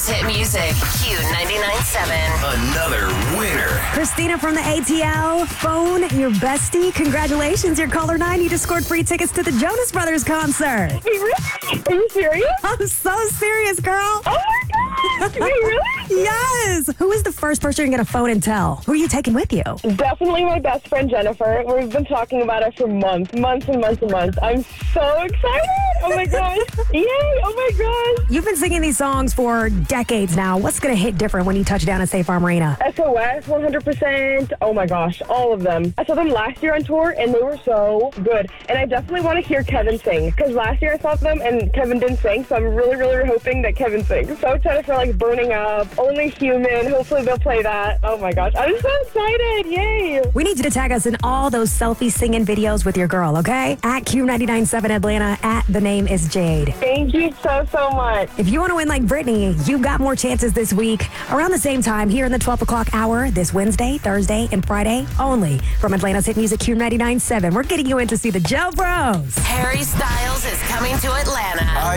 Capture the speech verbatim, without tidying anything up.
hit music. Q ninety-nine point seven. Another winner. Christina from the A T L. Phone your bestie. Congratulations, you're caller nine. You just scored free tickets to the Jonas Brothers concert. Wait, really? Are you serious? I'm so serious, girl. Oh my gosh! Wait, really? Yes. Who is the first person you're going to phone and tell? Who are you taking with you? Definitely my best friend Jennifer. We've been talking about it for months, months and months and months. I'm so excited. Oh my gosh. Yay. Oh my gosh. You've been singing these songs for decades now. What's going to hit different when you touch down at State Farm Arena? S O S, one hundred percent. Oh my gosh, all of them. I saw them last year on tour, and they were so good. And I definitely want to hear Kevin sing, because last year I saw them, and Kevin didn't sing, so I'm really, really hoping that Kevin sings. So excited for, like, Burning Up, Only Human. Hopefully they'll play that. Oh my gosh, I'm so excited. Yay. We need you to tag us in all those selfie singing videos with your girl, okay? At Q ninety-nine point seven Atlanta, at The Name is Jade. Thank you so, so much. If you want to win like Brittany, you've got more chances this week. Around the same time, here in the twelve o'clock hour, this Wednesday, Thursday, and Friday, only from Atlanta's hit music Q ninety-nine point seven. We're getting you in to see the Joe Bros. Harry Styles is coming to Atlanta. I